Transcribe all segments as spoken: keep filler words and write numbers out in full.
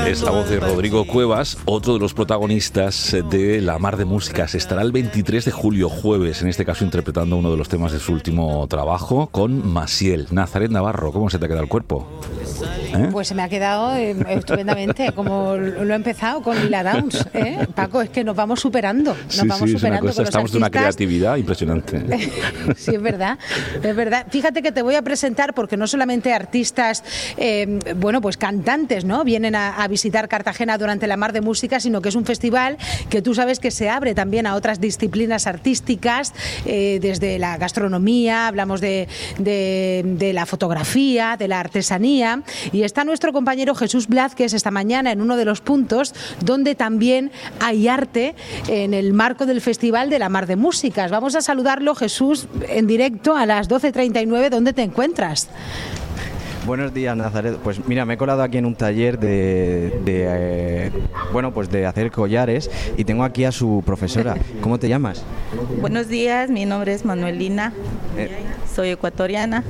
Es la voz de Rodrigo Cuevas, otro de los protagonistas de La Mar de Músicas. Estará el veintitrés de julio, jueves, en este caso interpretando uno de los temas de su último trabajo con Maciel. Nazaret Navarro, ¿cómo se te ha quedado el cuerpo? ¿Eh? Pues se me ha quedado eh, estupendamente, como lo he empezado con Lila Downs, ¿eh? Paco, es que nos vamos superando, nos sí, vamos sí, superando cosa, con los estamos artistas. de una creatividad impresionante. Sí, es verdad, es verdad. Fíjate que te voy a presentar porque no solamente artistas, eh, bueno, pues cantantes, ¿no? Vienen a, a visitar Cartagena durante la Mar de Música, sino que es un festival que tú sabes que se abre también a otras disciplinas artísticas, eh, desde la gastronomía, hablamos de, de, de la fotografía, de la artesanía, y está nuestro compañero Jesús Blázquez esta mañana en uno de los puntos donde también hay arte en el marco del Festival de la Mar de Músicas. Vamos a saludarlo, Jesús, en directo a las doce treinta y nueve. ¿Dónde te encuentras? Buenos días, Nazaret. Pues mira, me he colado aquí en un taller de, de eh, bueno, pues de hacer collares y tengo aquí a su profesora. ¿Cómo te llamas? Buenos días, mi nombre es Manuelina, eh. soy ecuatoriana.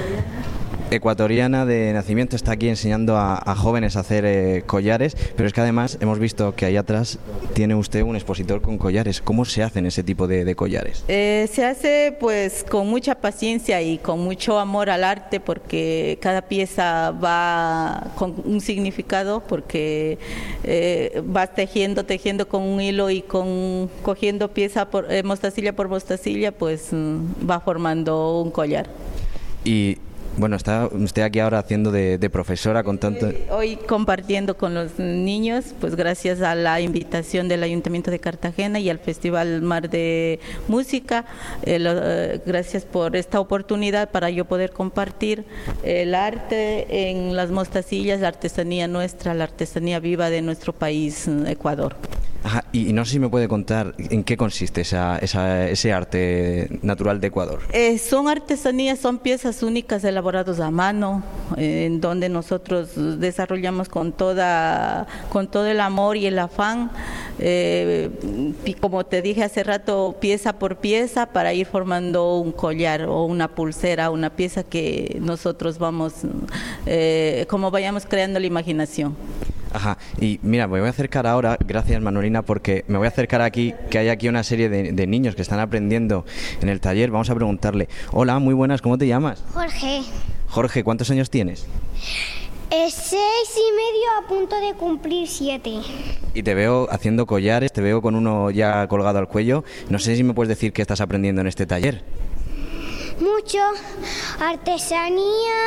Ecuatoriana de nacimiento, está aquí enseñando a, a jóvenes a hacer eh, collares, pero es que además hemos visto que ahí atrás tiene usted un expositor con collares. ¿Cómo se hacen ese tipo de, de collares? Eh, se hace pues con mucha paciencia y con mucho amor al arte, porque cada pieza va con un significado, porque eh, vas tejiendo, tejiendo con un hilo y con cogiendo pieza por eh, mostacilla por mostacilla, pues mm, va formando un collar. Y bueno, está usted aquí ahora haciendo de, de profesora con tanto... Hoy compartiendo con los niños, pues gracias a la invitación del Ayuntamiento de Cartagena y al Festival Mar de Música, eh, lo, eh, gracias por esta oportunidad para yo poder compartir el arte en las mostacillas, la artesanía nuestra, la artesanía viva de nuestro país, Ecuador. Ajá, y, y no sé si me puede contar en qué consiste esa, esa, ese arte natural de Ecuador. Eh, son artesanías, son piezas únicas elaboradas a mano, eh, en donde nosotros desarrollamos con toda, con todo el amor y el afán, eh, y como te dije hace rato, pieza por pieza para ir formando un collar o una pulsera, una pieza que nosotros vamos, eh, como vayamos creando la imaginación. Ajá, y mira, me voy a acercar ahora, gracias Manuelina, porque me voy a acercar aquí, que hay aquí una serie de, de niños que están aprendiendo en el taller. Vamos a preguntarle. Hola, muy buenas, ¿cómo te llamas? Jorge. Jorge, ¿cuántos años tienes? Es seis y medio, a punto de cumplir siete. Y te veo haciendo collares, te veo con uno ya colgado al cuello. No sé si me puedes decir qué estás aprendiendo en este taller. Mucho, artesanía,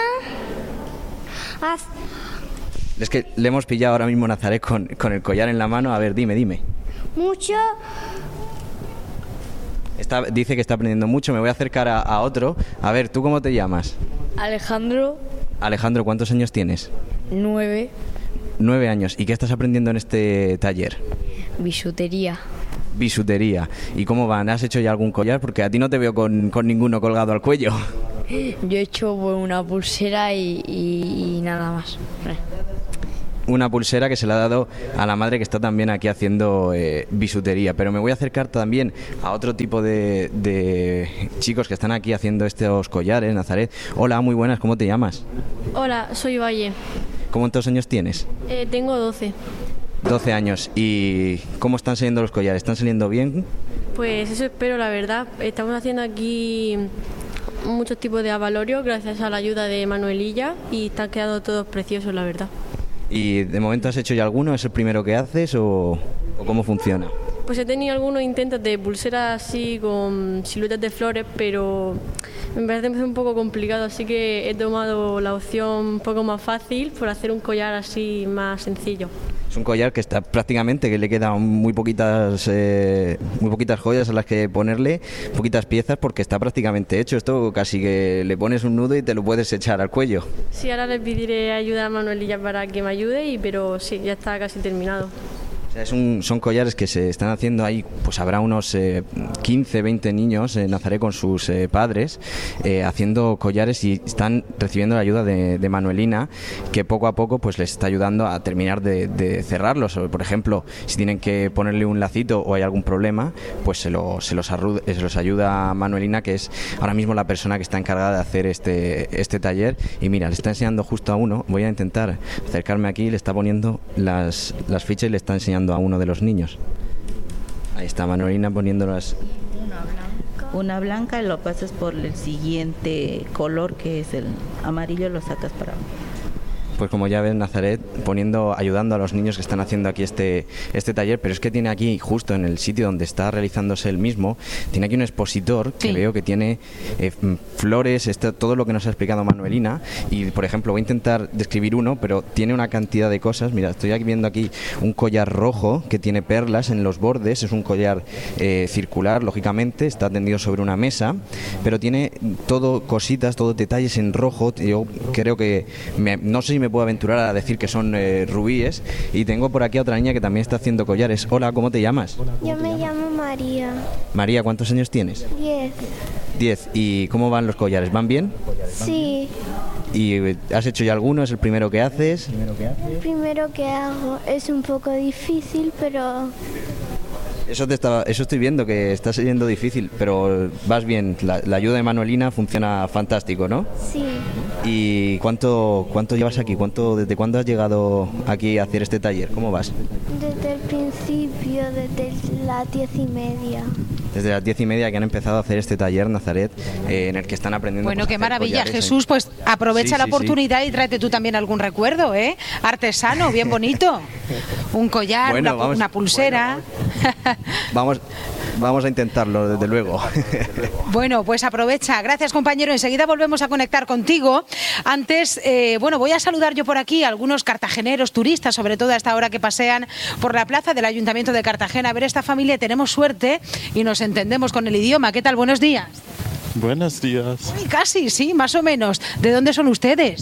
haz... Es que le hemos pillado ahora mismo a Nazaret con, con el collar en la mano. A ver, dime, dime. Mucho. Está, dice que está aprendiendo mucho. Me voy a acercar a, a otro. A ver, ¿tú cómo te llamas? Alejandro. Alejandro, ¿cuántos años tienes? Nueve. Nueve años. ¿Y qué estás aprendiendo en este taller? Bisutería. Bisutería. ¿Y cómo van? ¿Has hecho ya algún collar? Porque a ti no te veo con, con ninguno colgado al cuello. Yo he hecho pues, una pulsera y, y, y nada más. Una pulsera que se le ha dado a la madre, que está también aquí haciendo eh, bisutería. Pero me voy a acercar también a otro tipo de, de chicos que están aquí haciendo estos collares, Nazaret. Hola, muy buenas, ¿cómo te llamas? Hola, soy Valle. ¿Cuántos años tienes? Eh, tengo doce. doce años. ¿Y cómo están saliendo los collares? ¿Están saliendo bien? Pues eso espero, la verdad. Estamos haciendo aquí muchos tipos de abalorios gracias a la ayuda de Manuelilla y están quedando todos preciosos, la verdad. ¿Y de momento has hecho ya alguno? ¿Es el primero que haces o, o cómo funciona? Pues he tenido algunos intentos de pulseras así con siluetas de flores, pero me parece un poco complicado, así que he tomado la opción un poco más fácil por hacer un collar así más sencillo. Es un collar que está prácticamente, que le quedan muy poquitas eh, muy poquitas joyas a las que ponerle, poquitas piezas, porque está prácticamente hecho. Esto casi que le pones un nudo y te lo puedes echar al cuello. Sí, ahora le pediré ayuda a Manuelilla para que me ayude, y, pero sí, ya está casi terminado. Es un, son collares que se están haciendo ahí, pues habrá unos eh, quince, veinte niños en Nazaret con sus eh, padres eh, haciendo collares y están recibiendo la ayuda de, de Manuelina, que poco a poco pues les está ayudando a terminar de, de cerrarlos. Por ejemplo, si tienen que ponerle un lacito o hay algún problema, pues se, lo, se, los, arru- se los ayuda Manuelina, que es ahora mismo la persona que está encargada de hacer este, este taller. Y mira, le está enseñando justo a uno, voy a intentar acercarme aquí, le está poniendo las, las fichas y le está enseñando a uno de los niños. Ahí está Manuelina poniéndolas. Una blanca. Una blanca y lo pasas por el siguiente color, que es el amarillo, lo sacas para abajo. Pues como ya ves, Nazaret poniendo, ayudando a los niños que están haciendo aquí este, este taller, pero es que tiene aquí, justo en el sitio donde está realizándose el mismo, tiene aquí un expositor que sí. Veo que tiene eh, flores, esto, todo lo que nos ha explicado Manuelina, y por ejemplo voy a intentar describir uno, pero tiene una cantidad de cosas. Mira, estoy aquí viendo aquí un collar rojo que tiene perlas en los bordes, es un collar eh, circular, lógicamente, está tendido sobre una mesa, pero tiene todo cositas, todos detalles en rojo. Yo creo que, me, no sé si me puedo aventurar a decir que son eh, rubíes, y tengo por aquí a otra niña que también está haciendo collares. Hola, ¿cómo te llamas? Yo me llamo María. María, ¿cuántos años tienes? Diez. Diez. ¿Y cómo van los collares? ¿Van bien? Sí. ¿Y has hecho ya alguno? ¿Es el primero que haces? El primero que hago es un poco difícil, pero... Eso, te estaba, eso estoy viendo, que está siendo difícil, pero vas bien. La, la ayuda de Manuelina funciona fantástico, ¿no? Sí. ¿Y cuánto, cuánto llevas aquí? ¿Cuánto, desde cuándo has llegado aquí a hacer este taller? ¿Cómo vas? Desde el principio, desde las diez y media. Desde las diez y media que han empezado a hacer este taller, Nazaret, eh, en el que están aprendiendo. Bueno, pues, qué maravilla, collares, Jesús, pues aprovecha sí, la sí, oportunidad sí. y tráete tú también algún recuerdo, ¿eh? Artesano, bien bonito. Un collar, bueno, una, vamos, una pulsera. Bueno, vamos, vamos a intentarlo, desde luego. Bueno, pues aprovecha. Gracias, compañero. Enseguida volvemos a conectar contigo. Antes, eh, bueno, voy a saludar yo por aquí a algunos cartageneros, turistas, sobre todo a esta hora que pasean por la plaza del Ayuntamiento de Cartagena. A ver, esta familia, tenemos suerte y nos entendemos con el idioma. ¿Qué tal? Buenos días. Buenos días. Uy, casi, sí, más o menos. ¿De dónde son ustedes?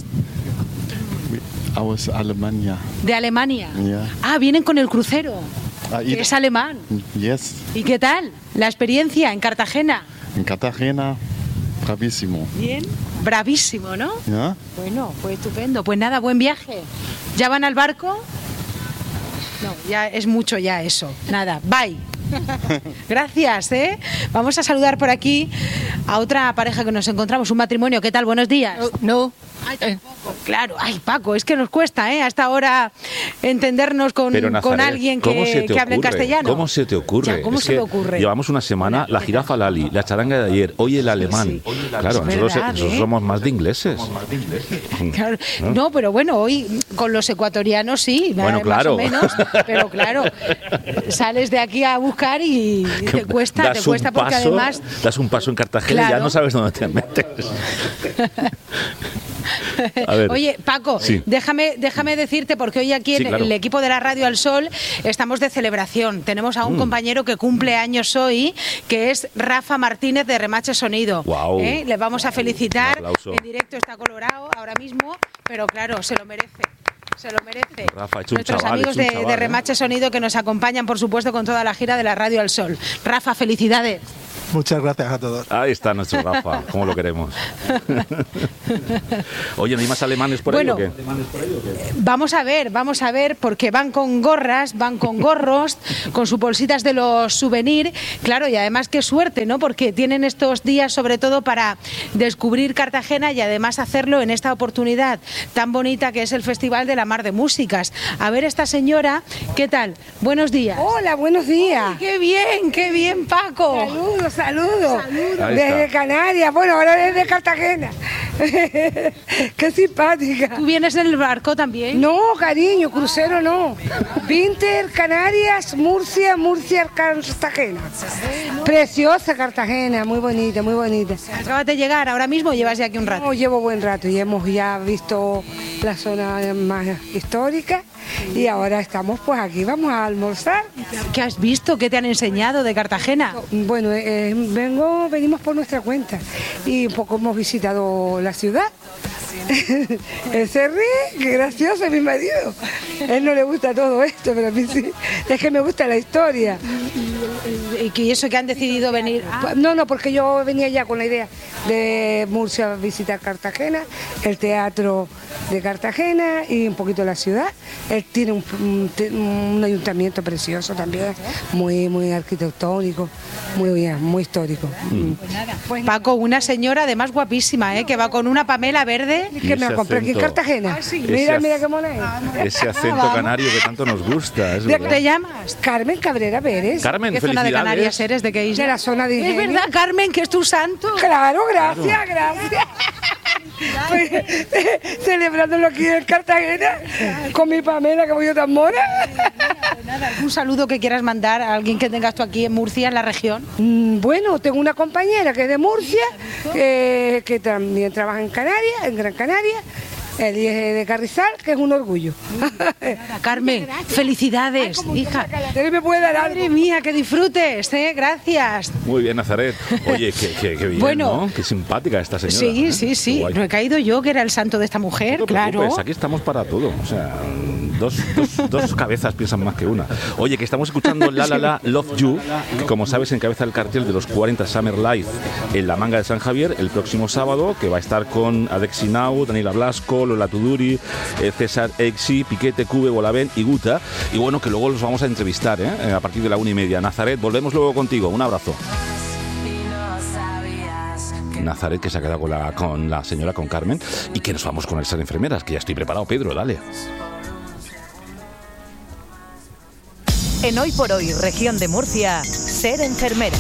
Aus Alemania. De Alemania. Yeah. Ah, vienen con el crucero. Ah, que es alemán. Yes. ¿Y qué tal la experiencia en Cartagena? En Cartagena, bravísimo. Bien, bravísimo, ¿no? ¿Ya? Bueno, pues estupendo. Pues nada, buen viaje. ¿Ya van al barco? No, ya es mucho ya eso. Nada, bye. Gracias, ¿eh? Vamos a saludar por aquí a otra pareja que nos encontramos, un matrimonio. ¿Qué tal? Buenos días. No. Ay, tampoco. Claro, ay, Paco, es que nos cuesta, ¿eh? Hasta ahora entendernos con, Pero, Nazaret, con alguien ¿cómo se que, te que hable en ocurre? castellano. ¿Cómo se te ocurre? Ya, ¿cómo Es se que te ocurre? Llevamos una semana, la jirafa Lali, la charanga de ayer, hoy el alemán. Sí. Claro, Es nosotros, verdad, nosotros ¿eh? somos más de ingleses. Claro. No, pero bueno, hoy con los ecuatorianos sí, Bueno, más claro. o menos, pero claro, sales de aquí a buscar y te cuesta, das te cuesta un porque paso, además... das un paso en Cartagena y Claro. ya no sabes dónde te metes. A ver. Oye, Paco, Sí. déjame, déjame decirte, porque hoy aquí Sí, en claro. el equipo de la Radio Al Sol estamos de celebración. Tenemos a un Mm. compañero que cumple años hoy, que es Rafa Martínez de Remache Sonido. Guau. ¿Eh? Le vamos a felicitar. Un aplauso. En directo está colorado ahora mismo, pero claro, se lo merece. Se lo merece. Rafa, es un Nuestros chaval, amigos es un de, chaval, de ¿eh? Remache Sonido que nos acompañan, por supuesto, con toda la gira de la Radio Al Sol. Rafa, felicidades. Muchas gracias a todos. Ahí está nuestro Rafa, como lo queremos. Oye, ¿no hay más alemanes por Bueno, ahí o qué? Vamos a ver, vamos a ver, porque van con gorras, van con gorros, con sus bolsitas de los souvenirs. Claro, y además qué suerte, ¿no? Porque tienen estos días sobre todo para descubrir Cartagena y además hacerlo en esta oportunidad tan bonita que es el Festival de la Mar de Músicas. A ver, esta señora, ¿qué tal? Buenos días. Hola, buenos días. Ay, qué bien, qué bien, Paco. Saludos, saludos. Ahí Desde está. Canarias, bueno, ahora desde Cartagena. Qué simpática. ¿Tú vienes en el barco también? No, cariño, crucero no. Vinter, Canarias, Murcia, Murcia, Cartagena. Preciosa Cartagena, muy bonita, muy bonita. Acabas de llegar, ahora mismo llevas ya aquí un rato. No, llevo buen rato y hemos ya visto la zona más histórica y ahora estamos pues aquí, vamos a almorzar. ¿Qué has visto? ¿Qué te han enseñado de Cartagena? Bueno, eh, vengo, venimos por nuestra cuenta y un poco hemos visitado la ciudad Él se ríe, qué gracioso es mi marido. A él no le gusta todo esto, pero a mí sí. Es que me gusta la historia. ¿Y que eso que han decidido venir? No, no, porque yo venía ya con la idea de Murcia a visitar Cartagena, el teatro de Cartagena y un poquito la ciudad. Él tiene un, un, un ayuntamiento precioso también, muy, muy arquitectónico, muy bien, muy histórico. Mm. Pues nada. Pues Paco, una señora además guapísima, ¿eh? Que va con una Pamela verde. Que me la compré aquí en Cartagena. Ah, sí. Mira, mira qué mona es. Ese acento canario que tanto nos gusta. ¿De qué te llamas? Carmen Cabrera Pérez. Carmen, ¿qué zona de Canarias eres? ¿De qué isla? De la zona de Es verdad, Carmen, que es tu santo. Claro, gracias, claro. gracias. Pues, celebrándolo aquí en Cartagena con mi Pamela, que voy yo tan mona. ¿Un saludo que quieras mandar a alguien que tengas tú aquí en Murcia, en la región? Mm, bueno, tengo una compañera que es de Murcia, eh, que también trabaja en Canarias, en Gran Canaria. El de Carrizal, que es un orgullo. Carmen, felicidades, Ay, hija. Me puede dar algo. Madre mía, que disfrutes, ¿eh? Gracias. Muy bien, Nazaret. Oye, qué, qué, qué bien, bueno, ¿no? Qué simpática esta señora. Sí, ¿eh? sí, sí. No he caído yo, que era el santo de esta mujer, no te claro. preocupes, aquí estamos para todo. O sea, dos, dos, dos cabezas piensan más que una. Oye, que estamos escuchando La La La Love You, que como sabes encabeza el cartel de los cuarenta Summer Live en la Manga de San Javier el próximo sábado, que va a estar con Adexi Now, Daniela Blasco, Lola Tuduri, eh, César Exi, Piquete, Cube, Bolavén y Guta. Y bueno, que luego los vamos a entrevistar ¿eh? a partir de la una y media. Nazaret, volvemos luego contigo. Un abrazo. Nazaret, que se ha quedado con la, con la señora, con Carmen, y que nos vamos con el Ser Enfermeras, que ya estoy preparado. Pedro, dale. En Hoy por Hoy, región de Murcia, Ser Enfermera.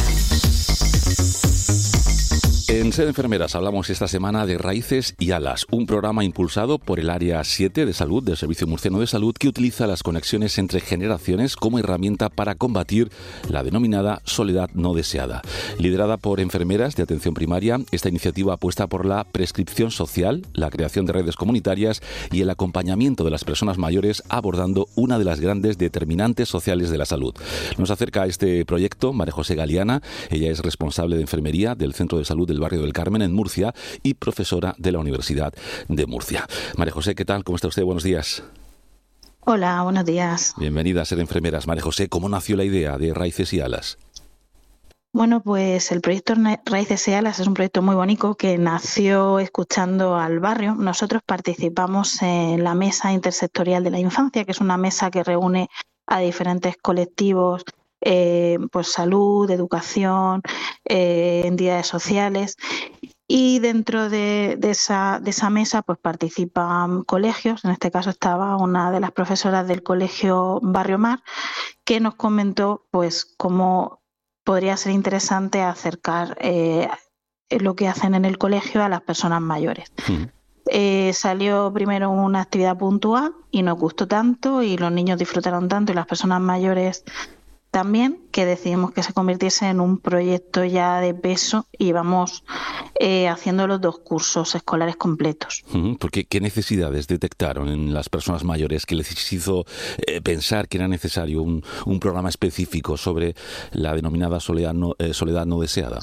En Ser Enfermeras hablamos esta semana de Raíces y Alas, un programa impulsado por el Área siete de Salud del Servicio Murciano de Salud, que utiliza las conexiones entre generaciones como herramienta para combatir la denominada soledad no deseada. Liderada por enfermeras de atención primaria, esta iniciativa apuesta por la prescripción social, la creación de redes comunitarias y el acompañamiento de las personas mayores, abordando una de las grandes determinantes sociales de la salud. Nos acerca a este proyecto María José Galeana. Ella es responsable de enfermería del Centro de Salud del Barrio del Carmen en Murcia y profesora de la Universidad de Murcia. María José, ¿qué tal? ¿Cómo está usted? Buenos días. Hola, buenos días. Bienvenida a Ser Enfermeras. María José, ¿cómo nació la idea de Raíces y Alas? Bueno, pues el proyecto Raíces y Alas es un proyecto muy bonito que nació escuchando al barrio. Nosotros participamos en la Mesa Intersectorial de la Infancia, que es una mesa que reúne a diferentes colectivos, eh, pues salud, educación, eh, entidades sociales. Y dentro de, de, esa, de esa mesa pues participan colegios. En este caso estaba una de las profesoras del colegio Barrio Mar, que nos comentó pues cómo podría ser interesante acercar eh, lo que hacen en el colegio a las personas mayores. Sí. Eh, salió primero una actividad puntual y nos gustó tanto y los niños disfrutaron tanto y las personas mayores también, que decidimos que se convirtiese en un proyecto ya de peso y vamos eh, haciendo los dos cursos escolares completos. Porque ¿qué necesidades detectaron en las personas mayores que les hizo eh, pensar que era necesario un, un programa específico sobre la denominada soledad no, eh, soledad no deseada?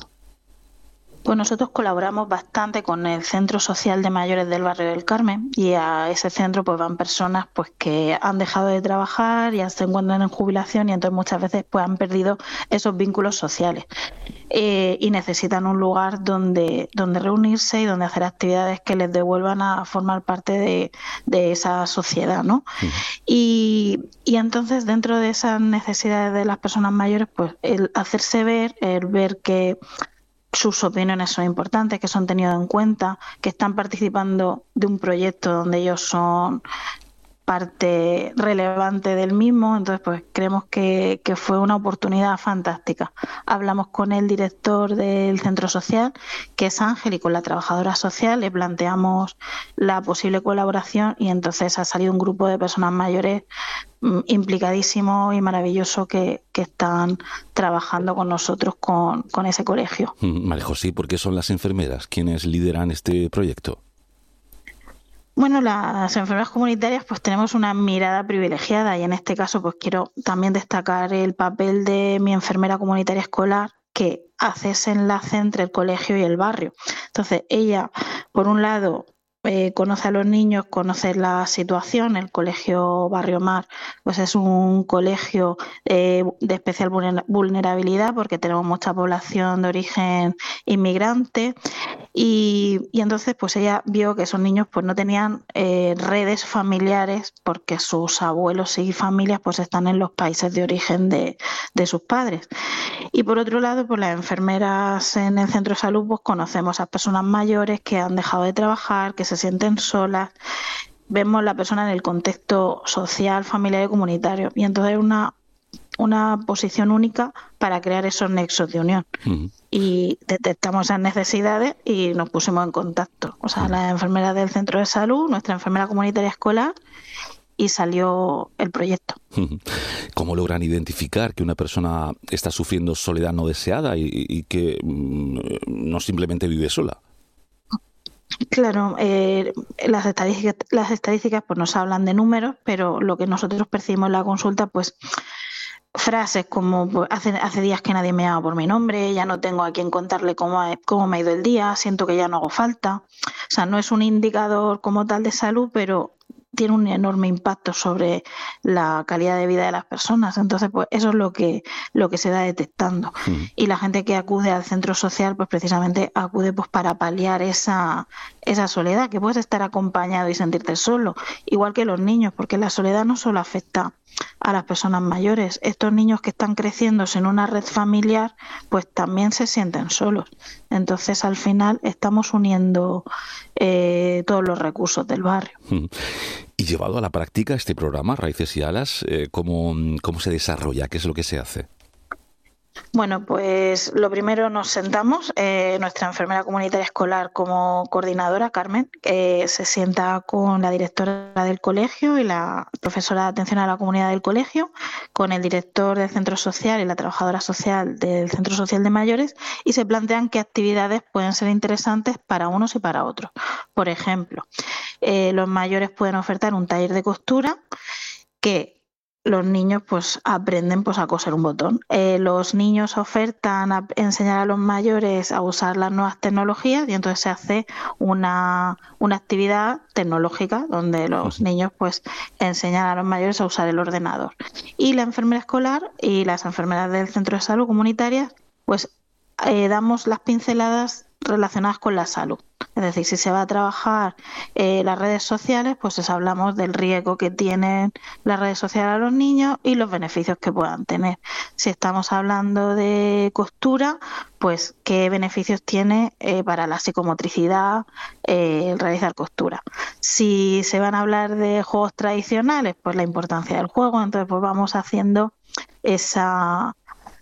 Pues nosotros colaboramos bastante con el Centro Social de Mayores del Barrio del Carmen y a ese centro pues van personas pues que han dejado de trabajar, ya se encuentran en jubilación y entonces muchas veces pues han perdido esos vínculos sociales eh, y necesitan un lugar donde, donde reunirse y donde hacer actividades que les devuelvan a formar parte de, de esa sociedad, ¿no? Sí. Y, y entonces dentro de esas necesidades de las personas mayores pues el hacerse ver, el ver que sus opiniones son importantes, que son tenidas en cuenta, que están participando de un proyecto donde ellos son parte relevante del mismo. Entonces, pues creemos que, que fue una oportunidad fantástica. Hablamos con el director del centro social, que es Ángel, y con la trabajadora social le planteamos la posible colaboración y entonces ha salido un grupo de personas mayores mm, implicadísimo y maravilloso que, que están trabajando con nosotros con, con ese colegio. María José, ¿por qué son las enfermeras quienes lideran este proyecto? Bueno, las enfermeras comunitarias pues tenemos una mirada privilegiada y en este caso pues quiero también destacar el papel de mi enfermera comunitaria escolar, que hace ese enlace entre el colegio y el barrio. Entonces ella, por un lado, eh, conoce a los niños, conoce la situación. El colegio Barrio Mar pues es un colegio eh, de especial vulnerabilidad porque tenemos mucha población de origen inmigrante y, y entonces pues ella vio que esos niños pues no tenían eh, redes familiares porque sus abuelos y familias pues están en los países de origen de, de sus padres. Y por otro lado, pues las enfermeras en el centro de salud pues conocemos a personas mayores que han dejado de trabajar, que se sienten solas. Vemos la persona en el contexto social, familiar y comunitario. Y entonces es una, una posición única para crear esos nexos de unión. Uh-huh. Y detectamos esas necesidades y nos pusimos en contacto. O sea, uh-huh. las enfermeras del centro de salud, nuestra enfermera comunitaria escolar, y salió el proyecto. ¿Cómo logran identificar que una persona está sufriendo soledad no deseada y, y que mm, no simplemente vive sola? Claro, eh, las estadísticas, las estadísticas pues nos hablan de números, pero lo que nosotros percibimos en la consulta, pues frases como pues, hace, hace días que nadie me llama por mi nombre, ya no tengo a quien contarle cómo, ha, cómo me ha ido el día, siento que ya no hago falta. O sea, no es un indicador como tal de salud, pero tiene un enorme impacto sobre la calidad de vida de las personas. Entonces, pues eso es lo que lo que se da detectando. Uh-huh. Y la gente que acude al centro social, pues precisamente acude pues para paliar esa esa soledad, que puedes estar acompañado y sentirte solo, igual que los niños, porque la soledad no solo afecta a las personas mayores. Estos niños que están creciendo sin una red familiar, pues también se sienten solos. Entonces, al final, estamos uniendo eh, todos los recursos del barrio. Uh-huh. Y llevado a la práctica este programa, Raíces y Alas, eh, ¿cómo, ¿cómo se desarrolla? ¿Qué es lo que se hace? Bueno, pues lo primero nos sentamos, eh, nuestra enfermera comunitaria escolar como coordinadora, Carmen, eh, se sienta con la directora del colegio y la profesora de atención a la comunidad del colegio, con el director del centro social y la trabajadora social del centro social de mayores y se plantean qué actividades pueden ser interesantes para unos y para otros. Por ejemplo, eh, los mayores pueden ofertar un taller de costura que los niños pues aprenden pues a coser un botón. Eh, los niños ofertan a enseñar a los mayores a usar las nuevas tecnologías y entonces se hace una, una actividad tecnológica donde los niños pues enseñan a los mayores a usar el ordenador. Y la enfermera escolar y las enfermeras del centro de salud comunitaria pues eh, damos las pinceladas relacionadas con la salud. Es decir, si se va a trabajar eh, las redes sociales, pues les hablamos del riesgo que tienen las redes sociales a los niños y los beneficios que puedan tener. Si estamos hablando de costura, pues qué beneficios tiene eh, para la psicomotricidad eh, el realizar costura. Si se van a hablar de juegos tradicionales, pues la importancia del juego. Entonces, pues vamos haciendo esa...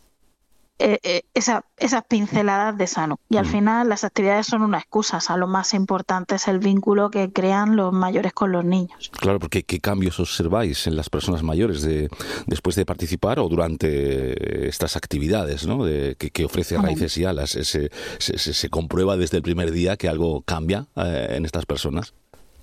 Eh, eh, esa, esas pinceladas de salud. Y al final las actividades son una excusa. O sea, lo más importante es el vínculo que crean los mayores con los niños. Claro, porque ¿qué cambios observáis en las personas mayores de, después de participar o durante estas actividades, ¿no? de, que, que ofrece Raíces y Alas? Se, se, se, se comprueba desde el primer día que algo cambia eh, en estas personas.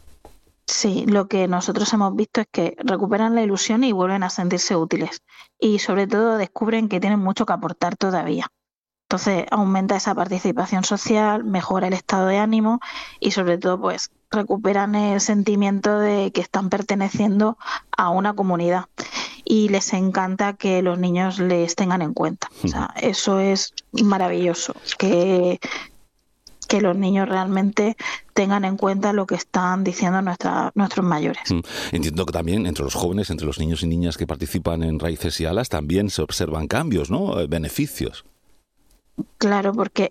Sí, lo que nosotros hemos visto es que recuperan la ilusión y vuelven a sentirse útiles. Y sobre todo descubren que tienen mucho que aportar todavía. Entonces aumenta esa participación social, mejora el estado de ánimo y sobre todo pues recuperan el sentimiento de que están perteneciendo a una comunidad. Y les encanta que los niños les tengan en cuenta. O sea, eso es maravilloso, que... que los niños realmente tengan en cuenta lo que están diciendo nuestra, nuestros mayores. Entiendo que también entre los jóvenes, entre los niños y niñas que participan en Raíces y Alas, también se observan cambios, ¿no? Beneficios. Claro, porque